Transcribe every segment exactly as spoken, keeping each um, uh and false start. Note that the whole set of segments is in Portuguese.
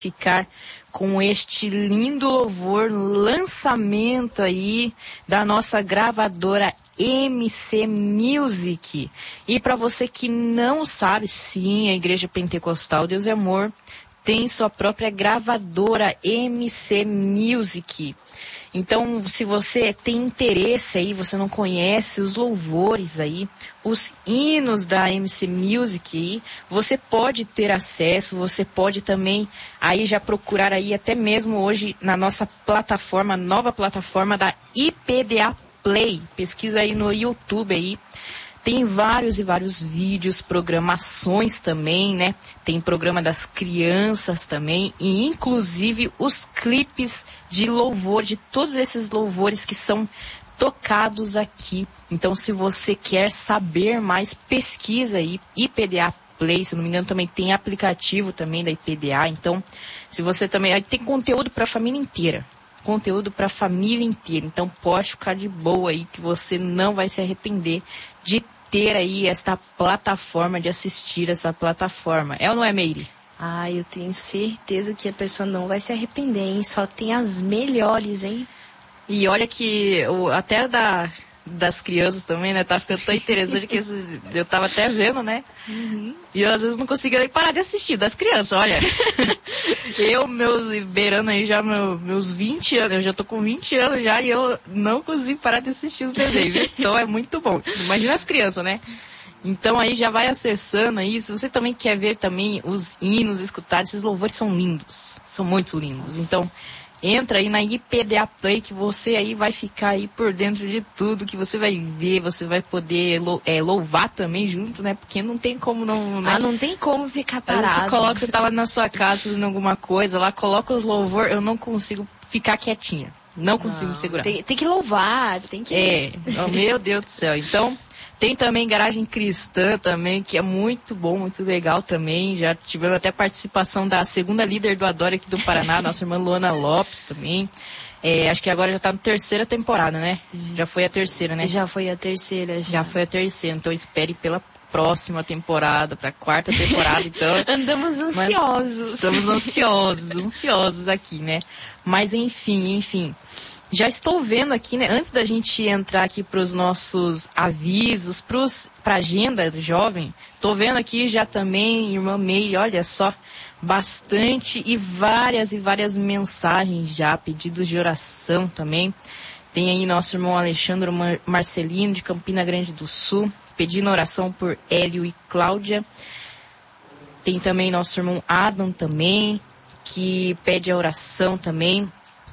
ficar com este lindo louvor, lançamento aí da nossa gravadora M C Music. E para você que não sabe, sim, a Igreja Pentecostal Deus é Amor tem sua própria gravadora M C Music. Então, se você tem interesse aí, você não conhece os louvores aí, os hinos da M C Music aí, você pode ter acesso, você pode também aí já procurar aí até mesmo hoje na nossa plataforma, nova plataforma da I P D A Play. Pesquisa aí no YouTube aí. Tem vários e vários vídeos, programações também, né? Tem programa das crianças também e inclusive os clipes de louvor, de todos esses louvores que são tocados aqui. Então, se você quer saber mais, pesquisa aí, I P D A Play, se não me engano também tem aplicativo também da I P D A. Então, se você também... Aí tem conteúdo para a família inteira. Conteúdo para a família inteira. Então pode ficar de boa aí que você não vai se arrepender de ter aí esta plataforma, de assistir essa plataforma. É ou não é, Meire? Ah, eu tenho certeza que a pessoa não vai se arrepender, hein? Só tem as melhores, hein? E olha que o, até da... das crianças também, né? Tá ficando tão interessante que esses, eu tava até vendo, né? Uhum. E eu às vezes não conseguia nem parar de assistir, das crianças, olha. Eu, meus, beirando aí já meu, meus vinte anos, eu já tô com vinte anos já e eu não consigo parar de assistir os desenhos. Então é muito bom. Imagina as crianças, né? Então aí já vai acessando aí, se você também quer ver também os hinos, escutar, esses louvores são lindos. São muito lindos. Então... entra aí na I P D A Play que você aí vai ficar aí por dentro de tudo, que você vai ver, você vai poder lou é, louvar também junto, né? Porque não tem como não... Né? Ah, não tem como ficar parado. Você coloca, você tá lá na sua casa fazendo alguma coisa, lá coloca os louvor, eu não consigo ficar quietinha. Não consigo não, me segurar. Tem, tem que louvar, tem que... É, oh, meu Deus do céu. Então... tem também Garagem Cristã também, que é muito bom, muito legal também. Já tivemos até participação da segunda líder do Adore aqui do Paraná, nossa irmã Luana Lopes também. É, acho que agora já tá na terceira temporada, né? Já foi a terceira, né? Já foi a terceira. Já, já foi a terceira, então espere pela próxima temporada, pra quarta temporada, então... andamos ansiosos. Estamos ansiosos, ansiosos aqui, né? Mas enfim, enfim... já estou vendo aqui, né, antes da gente entrar aqui para os nossos avisos, para a agenda do jovem, estou vendo aqui já também, irmã Meire, olha só, bastante e várias e várias mensagens já, pedidos de oração também. Tem aí nosso irmão Alexandre Marcelino, de Campina Grande do Sul, pedindo oração por Hélio e Cláudia. Tem também nosso irmão Adam também, que pede a oração também.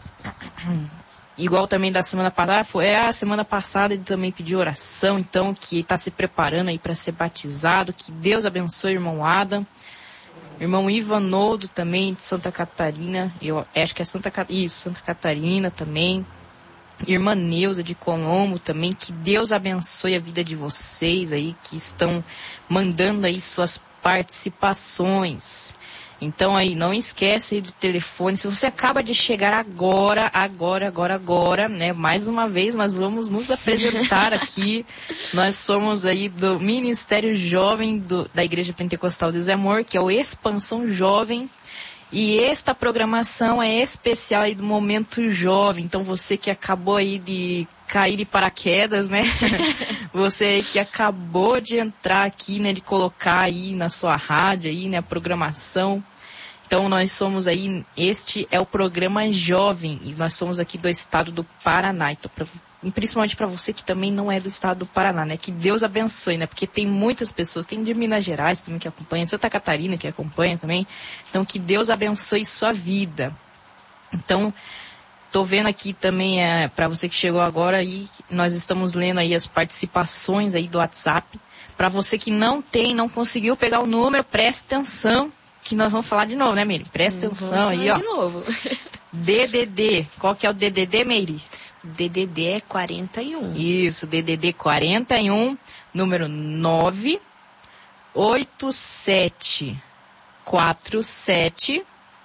Igual também da semana passada, foi a semana passada ele também pediu oração, então, que está se preparando aí para ser batizado. Que Deus abençoe o irmão Adam. Irmão Ivanoldo também, de Santa Catarina, eu acho que é Santa, isso, Santa Catarina também. Irmã Neuza de Colombo também, que Deus abençoe a vida de vocês aí, que estão mandando aí suas participações. Então aí, não esquece aí do telefone. Se você acaba de chegar agora, agora, agora, agora, né? Mais uma vez, nós vamos nos apresentar aqui. Nós somos aí do Ministério Jovem do, da Igreja Pentecostal Deus é Amor, que é o Expansão Jovem. E esta programação é especial aí do Momento Jovem. Então você que acabou aí de cair de paraquedas, né? Você que acabou de entrar aqui, né? De colocar aí na sua rádio aí, né? A programação. Então nós somos aí, este é o programa Jovem. E nós somos aqui do estado do Paraná. Então, pra, principalmente para você que também não é do estado do Paraná, né? Que Deus abençoe, né? Porque tem muitas pessoas, tem de Minas Gerais também que acompanham, Santa Catarina que acompanha também. Então que Deus abençoe sua vida. Então... tô vendo aqui também, é, para você que chegou agora, aí, nós estamos lendo aí as participações aí do WhatsApp. Para você que não tem, não conseguiu pegar o número, preste atenção, que nós vamos falar de novo, né, Meire? Preste hum, atenção aí, ó. de novo. D D D. Qual que é o D D D, Meire? D D D é quarenta e um. Isso, D D D quarenta e um, número nove oito sete quatro sete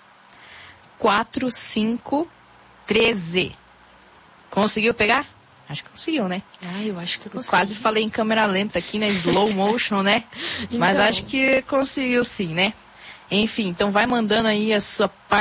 quatro cinco treze. Conseguiu pegar? Acho que conseguiu, né? Ah, eu acho que consegui. Quase falei em câmera lenta aqui, né? Slow motion, né? Então... mas acho que conseguiu sim, né? Enfim, então vai mandando aí a sua parte.